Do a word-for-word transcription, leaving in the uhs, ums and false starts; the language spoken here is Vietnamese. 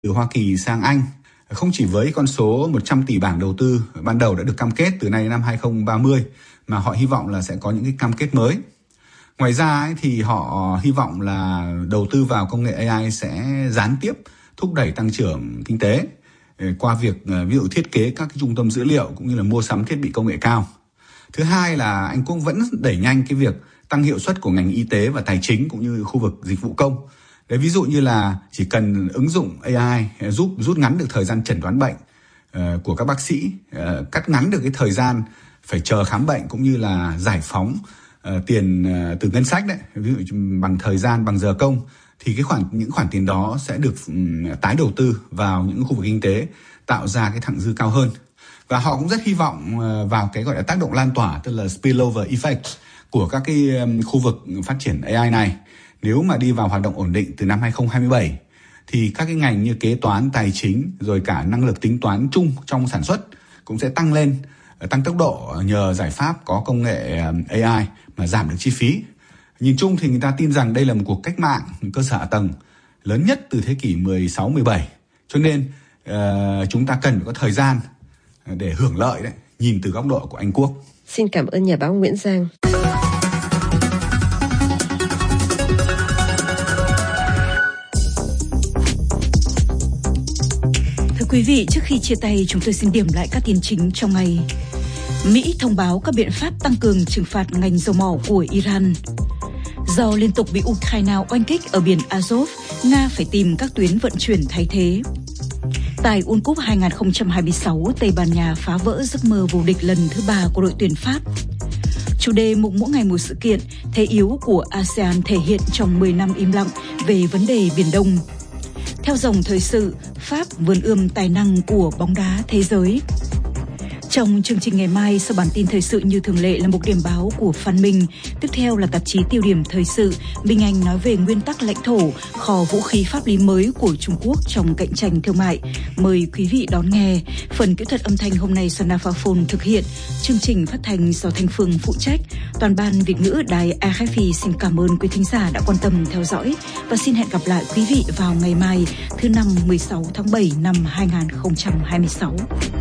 từ Hoa Kỳ sang Anh. Không chỉ với con số một trăm tỷ bảng đầu tư ban đầu đã được cam kết từ nay đến năm hai không ba mươi, mà họ hy vọng là sẽ có những cái cam kết mới. Ngoài ra ấy, thì họ hy vọng là đầu tư vào công nghệ a i sẽ gián tiếp thúc đẩy tăng trưởng kinh tế qua việc ví dụ thiết kế các cái trung tâm dữ liệu cũng như là mua sắm thiết bị công nghệ cao. Thứ hai là Anh Quốc vẫn đẩy nhanh cái việc tăng hiệu suất của ngành y tế và tài chính cũng như khu vực dịch vụ công. Đấy, ví dụ như là chỉ cần ứng dụng a i giúp rút ngắn được thời gian chẩn đoán bệnh uh, của các bác sĩ, uh, cắt ngắn được cái thời gian phải chờ khám bệnh cũng như là giải phóng uh, tiền uh, từ ngân sách đấy, ví dụ bằng thời gian, bằng giờ công, thì cái khoản những khoản tiền đó sẽ được um, tái đầu tư vào những khu vực kinh tế, tạo ra cái thặng dư cao hơn. Và họ cũng rất hy vọng uh, vào cái gọi là tác động lan tỏa, tức là spillover effect của các cái um, khu vực phát triển a i này. Nếu mà đi vào hoạt động ổn định từ năm hai không hai bảy thì các cái ngành như kế toán, tài chính rồi cả năng lực tính toán chung trong sản xuất cũng sẽ tăng lên, tăng tốc độ nhờ giải pháp có công nghệ a i mà giảm được chi phí. Nhìn chung thì người ta tin rằng đây là một cuộc cách mạng cơ sở hạ tầng lớn nhất từ thế kỷ mười sáu mười bảy. Cho nên uh, chúng ta cần phải có thời gian để hưởng lợi đấy, nhìn từ góc độ của Anh Quốc. Xin cảm ơn nhà báo Nguyễn Giang. Quý vị, trước khi chia tay, chúng tôi xin điểm lại các tin chính trong ngày. Mỹ thông báo các biện pháp tăng cường trừng phạt ngành dầu mỏ của Iran. Do liên tục bị Ukraine oanh kích ở biển Azov, Nga phải tìm các tuyến vận chuyển thay thế. Tại World Cup hai không hai sáu, Tây Ban Nha phá vỡ giấc mơ vô địch lần thứ ba của đội tuyển Pháp. Chủ đề mục mỗi ngày một sự kiện, thế yếu của a sê an thể hiện trong mười năm im lặng về vấn đề Biển Đông. Theo dòng thời sự, Pháp vươn ươm tài năng của bóng đá thế giới. Trong chương trình ngày mai, sau bản tin thời sự như thường lệ là một điểm báo của Phan Minh. Tiếp theo là tạp chí Tiêu điểm thời sự. Minh Anh nói về nguyên tắc lãnh thổ, kho vũ khí pháp lý mới của Trung Quốc trong cạnh tranh thương mại. Mời quý vị đón nghe. Phần kỹ thuật âm thanh hôm nay do Nafaphone thực hiện. Chương trình phát thanh do Thanh Phương phụ trách. Toàn ban Việt ngữ Đài a ép pê xin cảm ơn quý thính giả đã quan tâm theo dõi. Và xin hẹn gặp lại quý vị vào ngày mai thứ năm mười sáu tháng bảy năm hai không hai sáu.